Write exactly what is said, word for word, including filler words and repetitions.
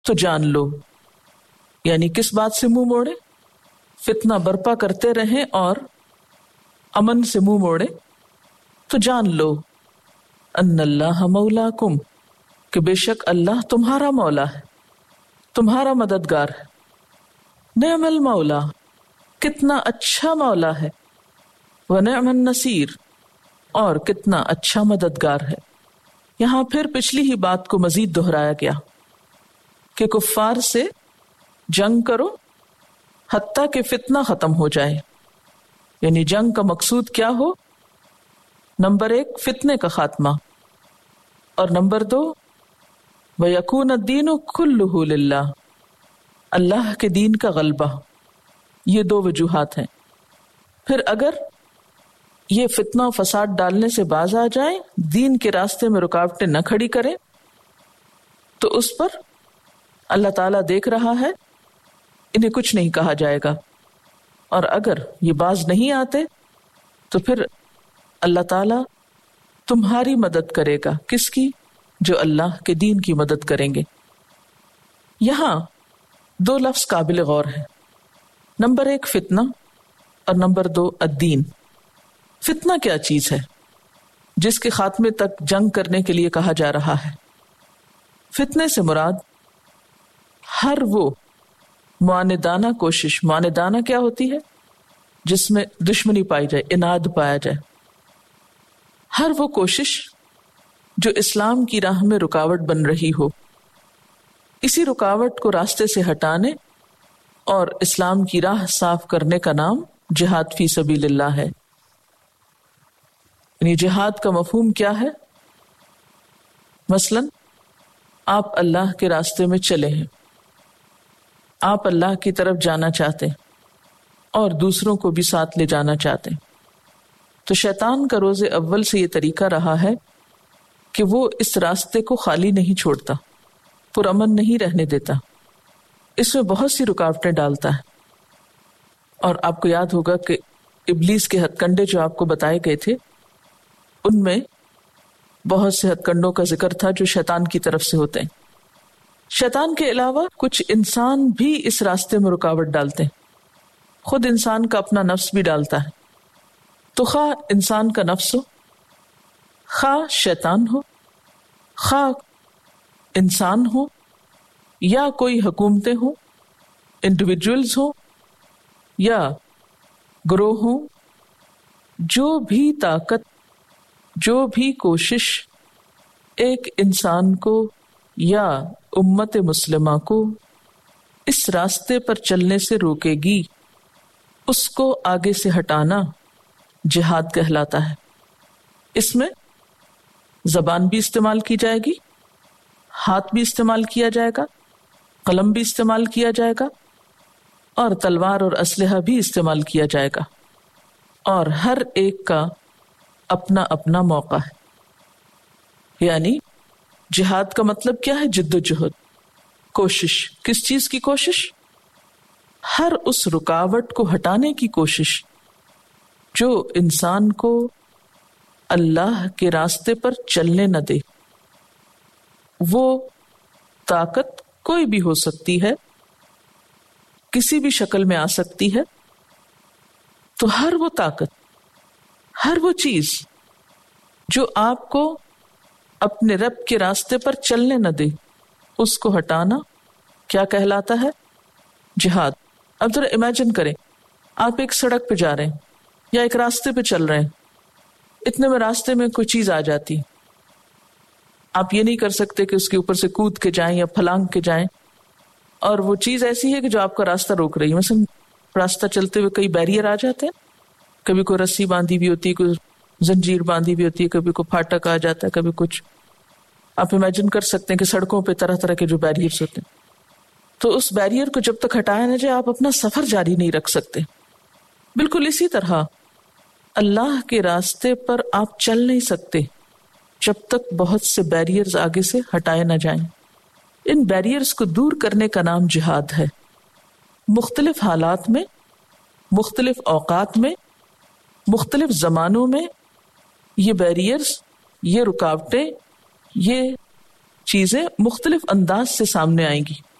تو جان لو، یعنی کس بات سے منہ موڑے؟ فتنہ برپا کرتے رہیں اور امن سے منہ موڑے تو جان لو ان اللہ مولاکم، کہ بے شک اللہ تمہارا مولا ہے، تمہارا مددگار ہے۔ نعم المولا، کتنا اچھا مولا ہے، ونعم النصیر، اور کتنا اچھا مددگار ہے۔ یہاں پھر پچھلی ہی بات کو مزید دہرایا گیا کہ کفار سے جنگ کرو حتیٰ کہ فتنہ ختم ہو جائے، یعنی جنگ کا مقصود کیا ہو؟ نمبر ایک فتنے کا خاتمہ، اور نمبر دو وَيَكُونَ الدِّينُ كُلُّهُ لِلَّهِ، اللہ کے دین کا غلبہ۔ یہ دو وجوہات ہیں۔ پھر اگر یہ فتنہ و فساد ڈالنے سے باز آ جائیں، دین کے راستے میں رکاوٹیں نہ کھڑی کریں، تو اس پر اللہ تعالیٰ دیکھ رہا ہے، انہیں کچھ نہیں کہا جائے گا۔ اور اگر یہ باز نہیں آتے تو پھر اللہ تعالیٰ تمہاری مدد کرے گا، کس کی؟ جو اللہ کے دین کی مدد کریں گے۔ یہاں دو لفظ قابل غور ہیں، نمبر ایک فتنہ اور نمبر دو الدین۔ فتنہ کیا چیز ہے جس کے خاتمے تک جنگ کرنے کے لیے کہا جا رہا ہے؟ فتنے سے مراد ہر وہ معاندانہ کوشش، معاندانہ کیا ہوتی ہے؟ جس میں دشمنی پائی جائے، اناد پایا جائے، ہر وہ کوشش جو اسلام کی راہ میں رکاوٹ بن رہی ہو، اسی رکاوٹ کو راستے سے ہٹانے اور اسلام کی راہ صاف کرنے کا نام جہاد فی سبیل اللہ ہے۔ یعنی جہاد کا مفہوم کیا ہے؟ مثلا آپ اللہ کے راستے میں چلے ہیں، آپ اللہ کی طرف جانا چاہتے ہیں اور دوسروں کو بھی ساتھ لے جانا چاہتے ہیں، تو شیطان کا روز اول سے یہ طریقہ رہا ہے کہ وہ اس راستے کو خالی نہیں چھوڑتا، پرامن نہیں رہنے دیتا، اس میں بہت سی رکاوٹیں ڈالتا ہے۔ اور آپ کو یاد ہوگا کہ ابلیس کے ہتھ کنڈے جو آپ کو بتائے گئے تھے، ان میں بہت سے ہتھ کنڈوں کا ذکر تھا جو شیطان کی طرف سے ہوتے ہیں۔ شیطان کے علاوہ کچھ انسان بھی اس راستے میں رکاوٹ ڈالتے ہیں، خود انسان کا اپنا نفس بھی ڈالتا ہے۔ تو خواہ انسان کا نفس ہو، خواہ شیطان ہو، خواہ انسان ہو، یا کوئی حکومتیں ہوں، انڈیویجولز ہوں یا گروہ ہوں، جو بھی طاقت، جو بھی کوشش ایک انسان کو یا امت مسلمہ کو اس راستے پر چلنے سے روکے گی، اس کو آگے سے ہٹانا جہاد کہلاتا ہے۔ اس میں زبان بھی استعمال کی جائے گی، ہاتھ بھی استعمال کیا جائے گا، قلم بھی استعمال کیا جائے گا، اور تلوار اور اسلحہ بھی استعمال کیا جائے گا، اور ہر ایک کا اپنا اپنا موقع ہے۔ یعنی جہاد کا مطلب کیا ہے؟ جد و جہد، کوشش۔ کس چیز کی کوشش؟ ہر اس رکاوٹ کو ہٹانے کی کوشش جو انسان کو اللہ کے راستے پر چلنے نہ دے۔ وہ طاقت کوئی بھی ہو سکتی ہے، کسی بھی شکل میں آ سکتی ہے، تو ہر وہ طاقت، ہر وہ چیز جو آپ کو اپنے رب کے راستے پر چلنے نہ دے، اس کو ہٹانا کیا کہلاتا ہے؟ جہاد۔ اب ذرا امیجن کریں، آپ ایک سڑک پہ جا رہے ہیں یا ایک راستے پہ چل رہے ہیں، اتنے میں راستے میں کوئی چیز آ جاتی، آپ یہ نہیں کر سکتے کہ اس کے اوپر سے کود کے جائیں یا پھلانگ کے جائیں، اور وہ چیز ایسی ہے کہ جو آپ کا راستہ روک رہی ہے۔ مثلا راستہ چلتے ہوئے کئی بیریئر آ جاتے ہیں، کبھی کوئی رسی باندھی بھی ہوتی ہے، کوئی زنجیر باندھی بھی ہوتی ہے، کبھی کوئی پھاٹک آ جاتا ہے، کبھی کچھ۔ آپ امیجن کر سکتے ہیں کہ سڑکوں پہ طرح طرح کے جو بیریئرز ہوتے ہیں، تو اس بیریئر کو جب تک ہٹایا نہ جائے آپ اپنا سفر جاری نہیں رکھ سکتے۔ بالکل اسی طرح اللہ کے راستے پر آپ چل نہیں سکتے جب تک بہت سے بیریئرز آگے سے ہٹائے نہ جائیں۔ ان بیریئرز کو دور کرنے کا نام جہاد ہے۔ مختلف حالات میں، مختلف اوقات میں، مختلف زمانوں میں یہ بیریئرز، یہ رکاوٹیں، یہ چیزیں مختلف انداز سے سامنے آئیں گی.